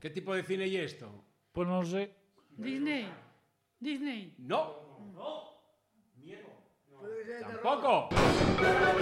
¿Qué tipo de cine y esto? Pues no sé. Disney. Disney. No. Miedo. Tampoco.